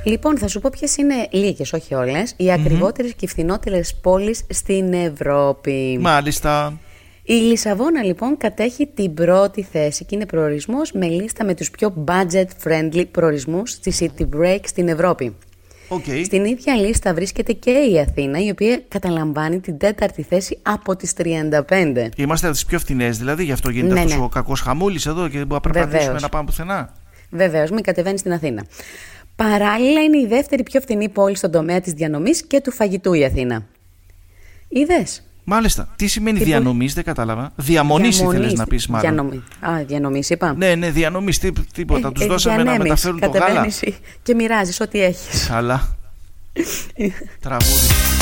Λοιπόν, θα σου πω ποιες είναι λίγες, όχι όλες, οι ακριβότερες και φθηνότερες πόλεις στην Ευρώπη. Μάλιστα. Η Λισαβόνα λοιπόν κατέχει την πρώτη θέση και είναι προορισμός με λίστα με τους πιο budget-friendly προορισμούς στη City Break στην Ευρώπη. Okay. Στην ίδια λίστα βρίσκεται και η Αθήνα, η οποία καταλαμβάνει την 4η θέση από τις 35. Είμαστε από τις πιο φθηνές, δηλαδή, γι' αυτό γίνεται αυτός ο κακός χαμούλης εδώ και δεν μπορούμε να περπατήσουμε να πάμε πουθενά. Βεβαίως, μην κατεβαίνει στην Αθήνα. Παράλληλα, είναι η δεύτερη πιο φθηνή πόλη στον τομέα της διανομής και του φαγητού η Αθήνα. Είδες? Μάλιστα. Τι σημαίνει διανομής, δεν κατάλαβα. Διαμονής ήθελες να πεις, μάλλον. Διανομής είπα. Ναι, διανομής, τίποτα. Τους δώσαμε να μεταφέρουν το γάλα. Και μοιράζεις ό,τι έχεις. Αλλά. Τραγούδι.